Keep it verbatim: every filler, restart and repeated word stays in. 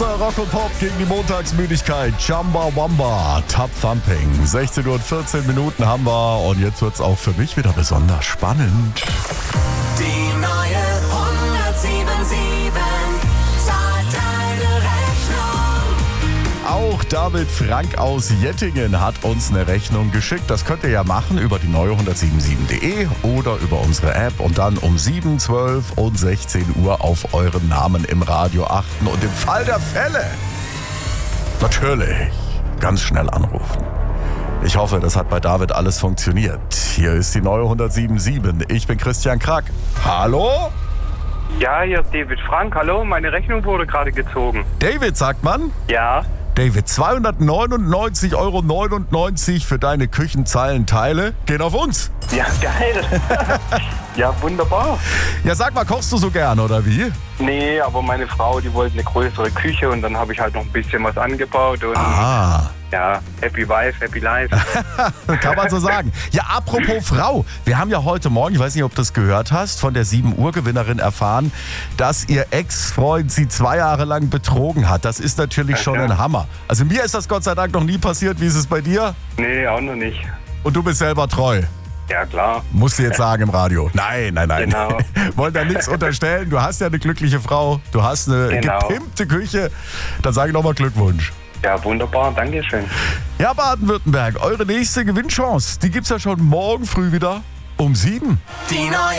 Besser Rock und Pop gegen die Montagsmüdigkeit. Chamba Wamba, Tap Thumping. sechzehn Uhr und vierzehn Minuten haben wir und jetzt wird's auch für mich wieder besonders spannend. Die neue hundertsieben zahlt deine Rechnung. Auch David Frank aus Jettingen hat uns eine Rechnung geschickt. Das könnt ihr ja machen über die neue hundertsiebenundsiebzig punkt de oder über unsere App und dann um sieben, zwölf und sechzehn Uhr auf euren Namen im Radio achten und im Fall der Fälle natürlich ganz schnell anrufen. Ich hoffe, das hat bei David alles funktioniert. Hier ist die neue hundertsiebenundsiebzig. Ich bin Christian Krack. Hallo? Ja, hier ist David Frank. Hallo, meine Rechnung wurde gerade gezogen. David, sagt man? Ja. David, zweihundertneunundneunzig Euro neunundneunzig für deine Küchenzeilenteile gehen auf uns. Ja, geil. Ja, wunderbar. Ja, sag mal, kochst du so gern, oder wie? Nee, aber meine Frau, die wollte eine größere Küche und dann habe ich halt noch ein bisschen was angebaut. Und Ah. ja, happy wife, happy life. Kann man so sagen. Ja, apropos Frau. Wir haben ja heute Morgen, ich weiß nicht, ob du das gehört hast, von der sieben Uhr Gewinnerin erfahren, dass ihr Ex-Freund sie zwei Jahre lang betrogen hat. Das ist natürlich schon Ja. ein Hammer. Also mir ist das Gott sei Dank noch nie passiert. Wie ist es bei dir? Nee, auch noch nicht. Und du bist selber treu. Ja, klar. Musst du jetzt sagen im Radio. Nein, nein, nein. Genau. Wollen da nichts unterstellen. Du hast ja eine glückliche Frau. Du hast eine Genau. gepimpte Küche. Dann sage ich nochmal Glückwunsch. Ja, wunderbar. Dankeschön. Ja, Baden-Württemberg, eure nächste Gewinnchance, die gibt's ja schon morgen früh wieder um sieben. Die neue